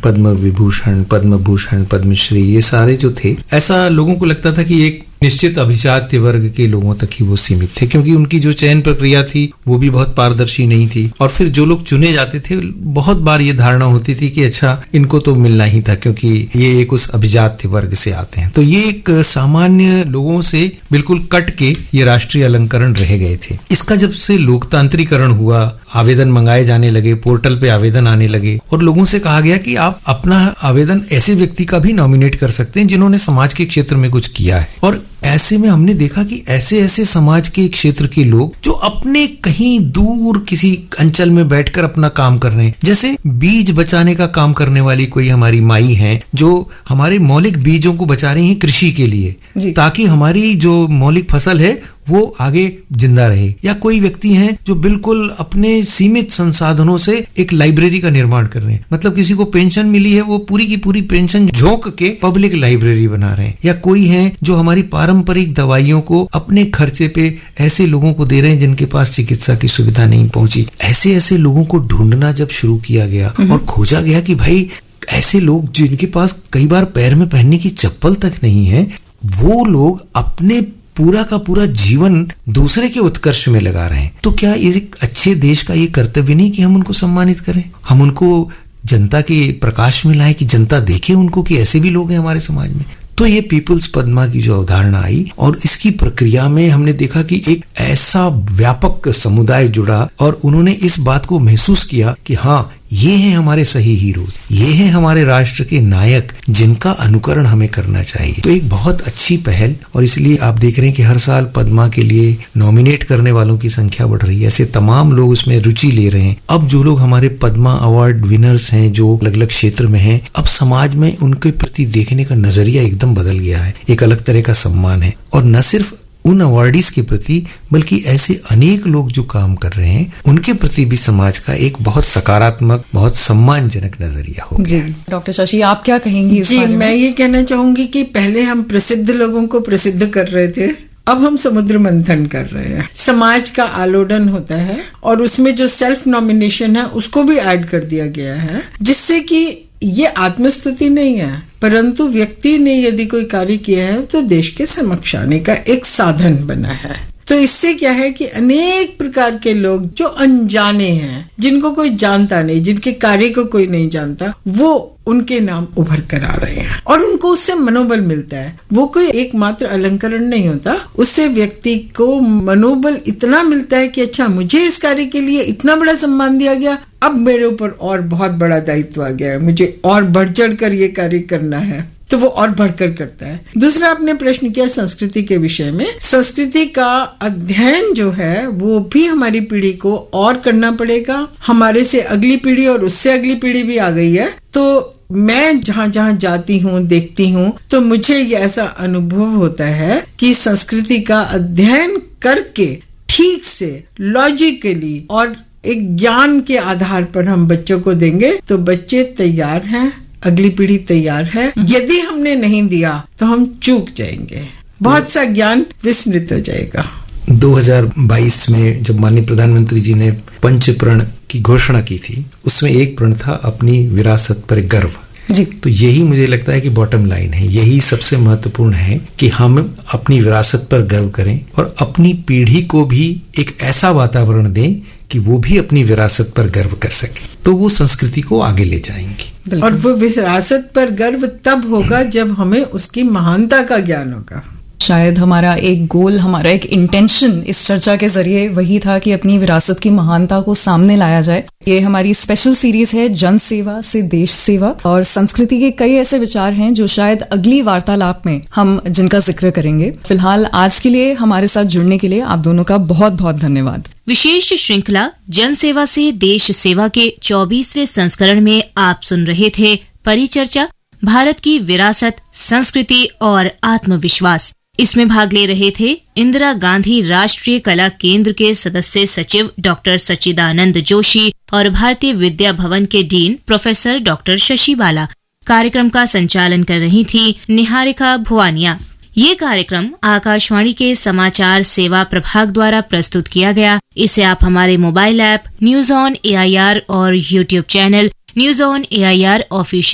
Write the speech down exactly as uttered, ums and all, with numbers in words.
पद्म विभूषण, पद्म भूषण, पद्मश्री, ये सारे जो थे, ऐसा लोगों को लगता था कि एक निश्चित अभिजात्य वर्ग के लोगों तक ही वो सीमित थे, क्योंकि उनकी जो चयन प्रक्रिया थी वो भी बहुत पारदर्शी नहीं थी। और फिर जो लोग चुने जाते थे, बहुत बार ये धारणा होती थी कि अच्छा इनको तो मिलना ही था क्योंकि ये एक उस अभिजात्य वर्ग से आते हैं। तो ये एक सामान्य लोगों से बिल्कुल कट के ये राष्ट्रीय अलंकरण रह गए थे। इसका जब से लोकतांत्रिकरण हुआ, आवेदन मंगाए जाने लगे, पोर्टल पे आवेदन आने लगे और लोगों से कहा गया कि आप अपना आवेदन ऐसे व्यक्ति का भी नॉमिनेट कर सकते हैं जिन्होंने समाज के क्षेत्र में कुछ किया है। और ऐसे में हमने देखा कि ऐसे ऐसे समाज के क्षेत्र के लोग जो अपने कहीं दूर किसी अंचल में बैठकर अपना काम कर रहे हैं, जैसे बीज बचाने का काम करने वाली कोई हमारी माई है जो हमारे मौलिक बीजों को बचा रही है कृषि के लिए, ताकि हमारी जो मौलिक फसल है वो आगे जिंदा रहे। या कोई व्यक्ति हैं जो बिल्कुल अपने सीमित संसाधनों से एक लाइब्रेरी का निर्माण कर रहे हैं, मतलब किसी को पेंशन मिली है वो पूरी की पूरी पेंशन झोंक के पब्लिक लाइब्रेरी बना रहे हैं। या कोई है जो हमारी पारंपरिक दवाइयों को अपने खर्चे पे ऐसे लोगों को दे रहे हैं जिनके पास चिकित्सा की सुविधा नहीं पहुंची। ऐसे ऐसे लोगों को ढूंढना जब शुरू किया गया और खोजा गया कि भाई ऐसे लोग जिनके पास कई बार पैर में पहनने की चप्पल तक नहीं है, वो लोग अपने पूरा का पूरा जीवन दूसरे के उत्कर्ष में लगा रहे हैं, तो क्या एक अच्छे देश का ये कर्तव्य नहीं कि हम उनको सम्मानित करें, हम उनको जनता के प्रकाश में लाएं कि जनता देखे उनको कि ऐसे भी लोग हैं हमारे समाज में। तो ये पीपुल्स पद्मा की जो अवधारणा आई और इसकी प्रक्रिया में हमने देखा कि एक ऐसा व्यापक समुदाय जुड़ा और उन्होंने इस बात को महसूस किया कि हाँ, ये हैं हमारे सही हीरोज, ये हैं हमारे राष्ट्र के नायक जिनका अनुकरण हमें करना चाहिए। तो एक बहुत अच्छी पहल, और इसलिए आप देख रहे हैं कि हर साल पद्मा के लिए नॉमिनेट करने वालों की संख्या बढ़ रही है। ऐसे तमाम लोग उसमें रुचि ले रहे हैं। अब जो लोग हमारे पद्मा अवार्ड विनर्स हैं जो अलग अलग क्षेत्र में हैं, अब समाज में उनके प्रति देखने का नजरिया एकदम बदल गया है, एक अलग तरह का सम्मान है। और न सिर्फ उन अवार्डीज के प्रति बल्कि ऐसे अनेक लोग जो काम कर रहे हैं उनके प्रति भी समाज का एक बहुत सकारात्मक, बहुत सम्मानजनक नजरिया हो। जी डॉक्टर शशि, आप क्या कहेंगी इस जी बारे में? मैं ये कहना चाहूंगी कि पहले हम प्रसिद्ध लोगों को प्रसिद्ध कर रहे थे, अब हम समुद्र मंथन कर रहे हैं। समाज का आलोडन होता है और उसमें जो सेल्फ नॉमिनेशन है उसको भी ऐड कर दिया गया है, जिससे कि ये आत्मस्तुति नहीं है, परंतु व्यक्ति ने यदि कोई कार्य किया है तो देश के समक्ष आने का एक साधन बना है। तो इससे क्या है कि अनेक प्रकार के लोग जो अनजाने हैं, जिनको कोई जानता नहीं, जिनके कार्य को कोई नहीं जानता, वो उनके नाम उभर कर आ रहे हैं और उनको उससे मनोबल मिलता है। वो कोई एकमात्र अलंकरण नहीं होता, उससे व्यक्ति को मनोबल इतना मिलता है कि अच्छा, मुझे इस कार्य के लिए इतना बड़ा सम्मान दिया गया, अब मेरे ऊपर और बहुत बड़ा दायित्व आ गया है, मुझे और बढ़ चढ़ कर ये कार्य करना है, तो वो और बढ़कर करता है। दूसरा, आपने प्रश्न किया संस्कृति के विषय में। संस्कृति का अध्ययन जो है वो भी हमारी पीढ़ी को और करना पड़ेगा। हमारे से अगली पीढ़ी और उससे अगली पीढ़ी भी आ गई है, तो मैं जहाँ जहाँ जाती हूँ, देखती हूँ, तो मुझे ये ऐसा अनुभव होता है कि संस्कृति का अध्ययन करके ठीक से लॉजिकली और एक ज्ञान के आधार पर हम बच्चों को देंगे तो बच्चे तैयार हैं, अगली पीढ़ी तैयार है। यदि हमने नहीं दिया तो हम चूक जाएंगे, बहुत सा ज्ञान विस्मृत हो जाएगा। दो हज़ार बाईस में जब माननीय प्रधानमंत्री जी ने पंच प्रण की घोषणा की थी, उसमें एक प्रण था अपनी विरासत पर गर्व। जी। तो यही मुझे लगता है कि बॉटम लाइन है, यही सबसे महत्वपूर्ण है कि हम अपनी विरासत पर गर्व करें और अपनी पीढ़ी को भी एक ऐसा वातावरण दें कि वो भी अपनी विरासत पर गर्व कर सके, तो वो संस्कृति को आगे ले जाएंगी। और वो विरासत पर गर्व तब होगा जब हमें उसकी महानता का ज्ञान होगा। शायद हमारा एक गोल, हमारा एक इंटेंशन इस चर्चा के जरिए वही था कि अपनी विरासत की महानता को सामने लाया जाए। ये हमारी स्पेशल सीरीज है जन सेवा से देश सेवा, और संस्कृति के कई ऐसे विचार हैं जो शायद अगली वार्तालाप में हम जिनका जिक्र करेंगे। फिलहाल आज के लिए हमारे साथ जुड़ने के लिए आप दोनों का बहुत बहुत धन्यवाद। विशेष श्रृंखला जन सेवा से देश सेवा के चौबीसवें संस्करण में आप सुन रहे थे परिचर्चा, भारत की विरासत, संस्कृति और आत्मविश्वास। इसमें भाग ले रहे थे इंदिरा गांधी राष्ट्रीय कला केंद्र के सदस्य सचिव डॉक्टर सच्चिदानंद जोशी और भारतीय विद्या भवन के डीन प्रोफेसर डॉक्टर शशि बाला। कार्यक्रम का संचालन कर रही थी निहारिका भुवानिया। ये कार्यक्रम आकाशवाणी के समाचार सेवा प्रभाग द्वारा प्रस्तुत किया गया। इसे आप हमारे mobile app news on A I R और YouTube channel news on A I R official